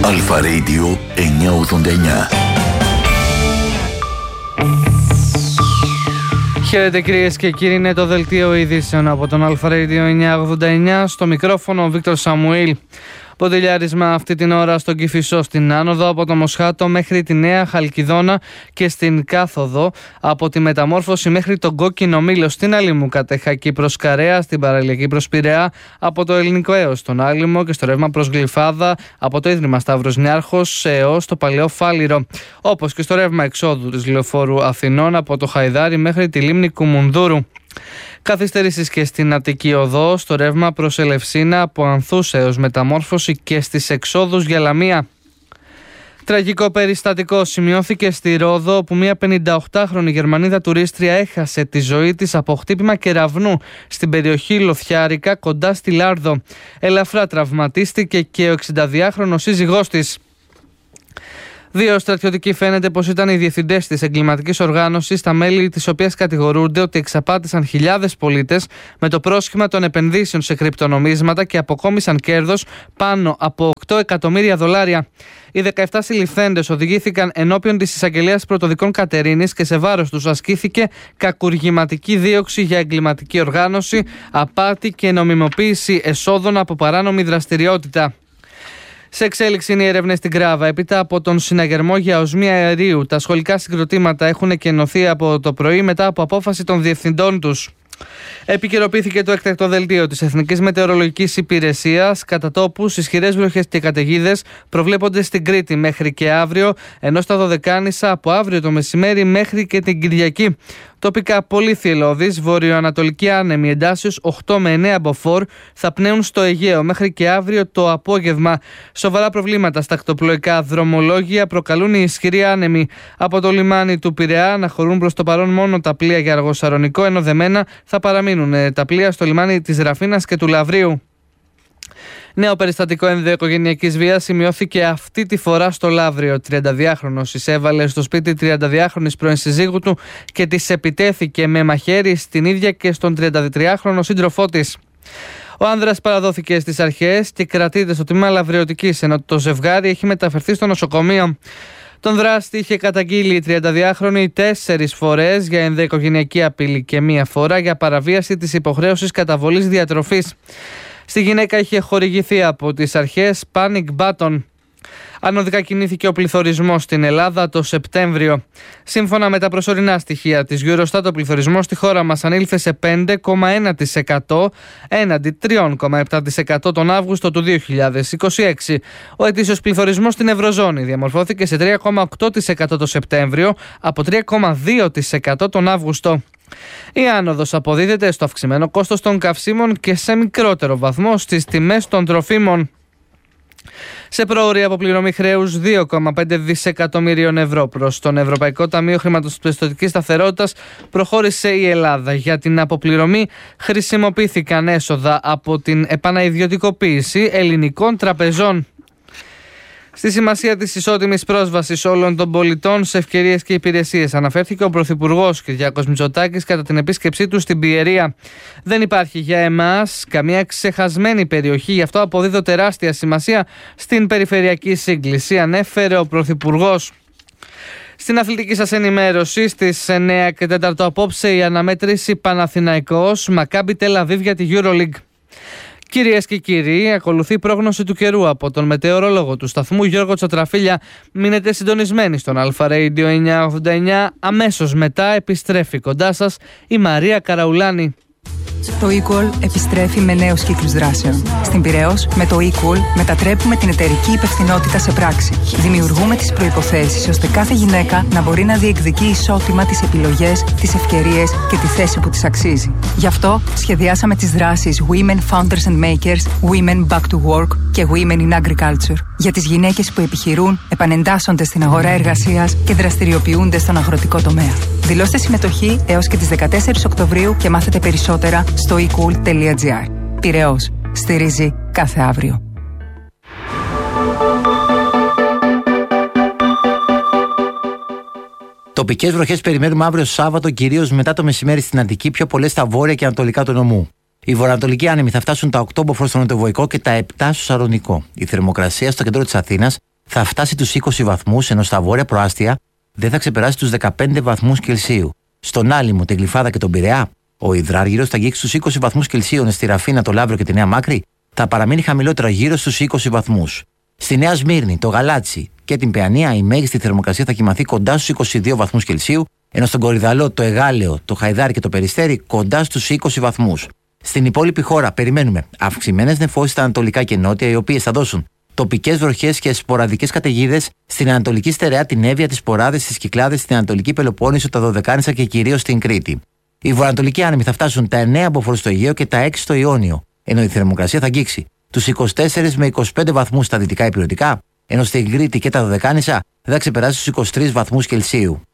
Αλφα Radio 989. Χαίρετε κυρίες και κύριοι, είναι το δελτίο ειδήσεων από τον Αλφα Radio 989. Στο μικρόφωνο ο Βίκτορ Σαμουήλ. Ποντιλιάρισμα αυτή την ώρα στον Κηφισό, στην άνοδο από το Μοσχάτο μέχρι τη Νέα Χαλκιδόνα και στην Κάθοδο, από τη Μεταμόρφωση μέχρι τον Κόκκινο Μήλο, στην Αλήμου Κατεχάκη προς Καρέα, στην Παραλιακή προς Πειραιά, από το Ελληνικό έως τον Άλυμο και στο ρεύμα προς Γλυφάδα, από το Ίδρυμα Σταύρος Νιάρχος έως το Παλαιό Φάληρο, όπως και στο ρεύμα εξόδου της Λεωφόρου Αθηνών από το Χαϊδάρι μέχρι τη Λίμνη Κουμουνδούρου. Καθυστερήσεις και στην Αττική Οδό, στο ρεύμα προς Ελευσίνα από Ανθούς έως Μεταμόρφωση και στις εξόδους για Λαμία. Τραγικό περιστατικό σημειώθηκε στη Ρόδο, όπου μια 58χρονη Γερμανίδα τουρίστρια έχασε τη ζωή της από χτύπημα κεραυνού στην περιοχή Λοθιάρικα κοντά στη Λάρδο. Ελαφρά τραυματίστηκε και ο 62χρονος σύζυγός της. Δύο στρατιωτικοί φαίνεται πως ήταν οι διευθυντές της εγκληματικής οργάνωσης, τα μέλη της οποίας κατηγορούνται ότι εξαπάτησαν χιλιάδες πολίτες με το πρόσχημα των επενδύσεων σε κρυπτονομίσματα και αποκόμισαν κέρδος πάνω από $8 εκατομμύρια. Οι 17 συλληφθέντες οδηγήθηκαν ενώπιον της Εισαγγελίας Πρωτοδικών Κατερίνης και σε βάρος τους ασκήθηκε κακουργηματική δίωξη για εγκληματική οργάνωση, απάτη και νομιμοποίηση εσόδων από παράνομη δραστηριότητα. Σε εξέλιξη είναι οι έρευνες στην Κράβα. Έπειτα από τον συναγερμό για οσμία αερίου, τα σχολικά συγκροτήματα έχουν εκενωθεί από το πρωί μετά από απόφαση των διευθυντών τους. Επικαιροποιήθηκε το έκτακτο δελτίο της Εθνικής Μετεωρολογικής Υπηρεσίας. Κατά τόπους, ισχυρές βροχές και καταιγίδες προβλέπονται στην Κρήτη μέχρι και αύριο, ενώ στα Δωδεκάνησα από αύριο το μεσημέρι μέχρι και την Κυριακή. Τοπικά πολύ θυελλώδεις, βορειοανατολική άνεμη εντάσσεως 8 με 9 μποφόρ θα πνέουν στο Αιγαίο μέχρι και αύριο το απόγευμα. Σοβαρά προβλήματα στα ακτοπλοϊκά δρομολόγια προκαλούν οι ισχυροί άνεμοι. Από το λιμάνι του Πειραιά αναχωρούν προς το παρόν μόνο τα πλοία για Αργοσαρονικό, ενώ δεμένα θα παραμείνουν τα πλοία στο λιμάνι της Ραφίνας και του Λαβρίου. Νέο περιστατικό ενδοοικογενειακής βίας σημειώθηκε αυτή τη φορά στο Λαύριο. 32χρονος εισέβαλε στο σπίτι 32χρονης πρώην συζύγου του και της επιτέθηκε με μαχαίρι στην ίδια και στον 33χρονο σύντροφό της. Ο άνδρας παραδόθηκε στις αρχές και κρατείται στο τμήμα Λαβριωτικής, ενώ το ζευγάρι έχει μεταφερθεί στο νοσοκομείο. Τον δράστη είχε καταγγείλει η 32χρονη 4 φορές για ενδοοικογενειακή απειλή και 1 φορά για παραβίαση της υποχρέωσης καταβολής διατροφής. Στη γυναίκα είχε χορηγηθεί από τις αρχές panic button. Ανωδικά κινήθηκε ο πληθωρισμός στην Ελλάδα το Σεπτέμβριο. Σύμφωνα με τα προσωρινά στοιχεία της Eurostat, ο πληθωρισμός στη χώρα μας ανήλθε σε 5,1% έναντι 3,7% τον Αύγουστο του 2026. Ο ετήσιος πληθωρισμός στην Ευρωζώνη διαμορφώθηκε σε 3,8% το Σεπτέμβριο από 3,2% τον Αύγουστο. Η άνοδος αποδίδεται στο αυξημένο κόστος των καυσίμων και σε μικρότερο βαθμό στις τιμές των τροφίμων. Σε πρόωρη αποπληρωμή χρέους 2,5 δισεκατομμυρίων ευρώ προς τον Ευρωπαϊκό Ταμείο Χρηματοπιστωτικής Σταθερότητας προχώρησε η Ελλάδα. Για την αποπληρωμή χρησιμοποιήθηκαν έσοδα από την επανaiδιωτικοποίηση ελληνικών τραπεζών. Στη σημασία της ισότιμης πρόσβασης όλων των πολιτών σε ευκαιρίες και υπηρεσίες αναφέρθηκε ο Πρωθυπουργός Κυριάκος Μητσοτάκης κατά την επίσκεψή του στην Πιερία. Δεν υπάρχει για εμάς καμία ξεχασμένη περιοχή, γι' αυτό αποδίδω τεράστια σημασία στην περιφερειακή σύγκληση, ανέφερε ο Πρωθυπουργός. Στην αθλητική σας ενημέρωση, στις 9 και 4 απόψε η αναμέτρηση Παναθηναϊκός Μακάμπι Τελ Αβίβ για τη EuroLeague. Κυρίες και κύριοι, ακολουθεί η πρόγνωση του καιρού από τον μετεωρολόγο του σταθμού Γιώργο Τσοτραφίλια. Μείνετε συντονισμένοι στον Αλφα Radio 989. Αμέσως μετά επιστρέφει κοντά σας η Μαρία Καραουλάνη. Το eQual επιστρέφει με νέους κύκλους δράσεων. Στην Πειραιώς, με το eQual μετατρέπουμε την εταιρική υπευθυνότητα σε πράξη. Δημιουργούμε τις προϋποθέσεις ώστε κάθε γυναίκα να μπορεί να διεκδικεί ισότιμα τις επιλογές, τις ευκαιρίες και τη θέση που της αξίζει. Γι' αυτό σχεδιάσαμε τις δράσεις Women Founders and Makers, Women Back to Work και Women in Agriculture. Για τις γυναίκες που επιχειρούν, επανεντάσσονται στην αγορά εργασίας και δραστηριοποιούνται στον αγροτικό τομέα. Δηλώστε συμμετοχή έως και τις 14 Οκτωβρίου και μάθετε περισσότερα στο ecool.gr. Πειραιώς. Στηρίζει κάθε αύριο. Τοπικές βροχές περιμένουμε αύριο Σάββατο, κυρίως μετά το μεσημέρι στην Αττική, πιο πολλές στα βόρεια και ανατολικά του νομού. Οι βορειοανατολικοί άνεμοι θα φτάσουν τα 8 μποφόρ στο νοτιοβοϊκό και τα 7 στο Σαρονικό. Η θερμοκρασία στο κέντρο της Αθήνας θα φτάσει τους 20 βαθμούς, ενώ στα βόρεια προάστια δεν θα ξεπεράσει τους 15 βαθμούς Κελσίου. Στον Άλυμο, την Γλυφάδα και τον Πειραιά, ο υδράργυρος θα αγγίξει τους 20 βαθμούς Κελσίου, στη Ραφίνα, το Λαύριο και τη Νέα Μάκρη θα παραμείνει χαμηλότερα γύρω στους 20 βαθμούς. Στη Νέα Σμύρνη, το Γαλάτσι και την Παιανία η μέγιστη θερμοκρασία θα κοιμαθεί κοντά στους 22 βαθμούς Κελσίου, ενώ στον Κορυδαλό, το Εγάλεο, το Χαϊδάρι και το Περιστέρι κοντά στους 20 βαθμούς. Στην υπόλοιπη χώρα περιμένουμε αυξημένες νεφώσεις στα ανατολικά και νότια, οι οποίες θα δώσουν τοπικές βροχές και σποραδικές καταιγίδες στην Ανατολική Στερεά, την Εύβοια, τις Ποράδες, τις Κυκλάδες, στην Ανατολική Πελοπόννησο, τα Δωδεκάνησα και κυρίως στην Κρήτη. Οι βορειοανατολικοί άνεμοι θα φτάσουν τα 9 μποφόρ στο Αιγαίο και τα 6 στο Ιόνιο, ενώ η θερμοκρασία θα αγγίξει τους 24 με 25 βαθμούς στα δυτικά υπηρετικά, ενώ στην Κρήτη και τα Δωδεκάνησα δεν θα ξεπεράσει τους 23 βαθμούς Κελσίου.